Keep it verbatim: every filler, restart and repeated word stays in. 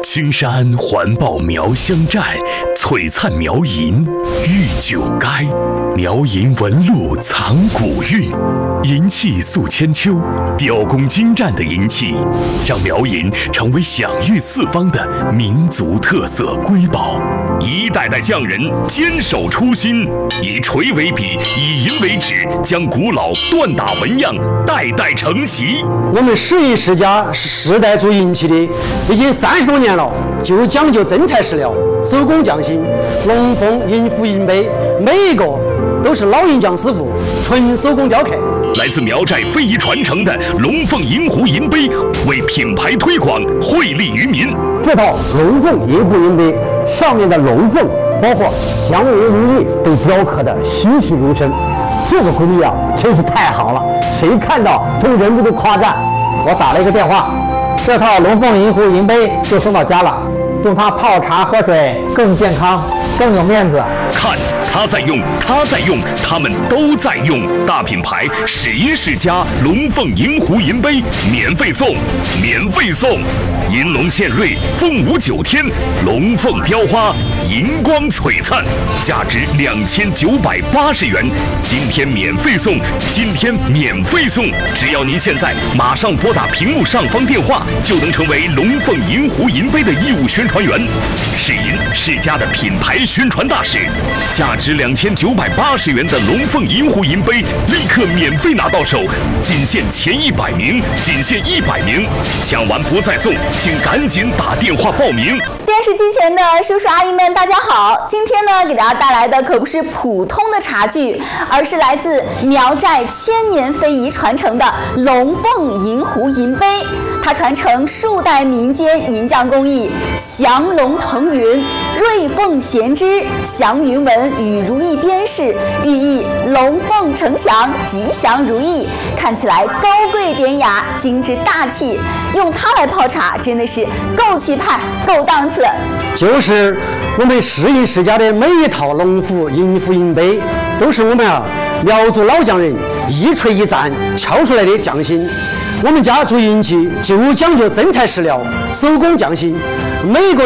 青山环抱苗乡寨，璀璨苗银玉九垓。苗银纹路藏古韵，银器塑千秋，雕工精湛的银器，让苗银成为享誉四方的民族特色瑰宝。一代代匠人坚守初心，以锤为笔，以银为纸，将古老锻打纹样代代承袭。 我们十一世家是世代做银器的，已经三十多年了，就讲究真材实料，手工匠心。龙凤银壶银杯，每一个都是老银匠师傅纯手工雕刻。 来自苗寨非遗传承的龙凤银壶银杯，为品牌推广惠利于民。 这套龙凤银壶银杯上面的龙凤，包括祥云如意，都雕刻的栩栩如生。这个工艺啊，真是太好了，谁看到都忍不住夸赞。我打了一个电话，这套龙凤银壶银杯就送到家了，用它泡茶喝水更健康，更有面子。 看他在用，他在用，他们都在用。大品牌史一世家龙凤银壶银杯免费送，免费送。银龙献瑞，凤舞九天，龙凤雕花，银光璀璨，价值两千九百八十元。今天免费送，今天免费送！只要您现在马上拨打屏幕上方电话，就能成为龙凤银壶银杯的义务宣传员。世银世家的品牌宣传大使，价值两千九百八十元的龙凤银壶银杯，立刻免费拿到手，仅限前一百名，仅限一百名，抢完不再送，请赶紧打电话报名。 电视机前的叔叔阿姨们，大家好！今天呢，给大家带来的可不是普通的茶具，而是来自苗寨千年非遗传承的龙凤银壶银杯。它传承数代民间银匠工艺，祥龙腾云，瑞凤衔枝，祥云纹与如意边饰，寓意龙凤呈祥，吉祥如意，看起来高贵典雅，精致大气。用它来泡茶，真的是够气派，够档次。 就是我们世银世家的每一套龙虎银壶银杯，都是我们啊苗族老匠人一锤一钻敲出来的匠心。我们家做银器就讲究真材实料，手工匠心，每个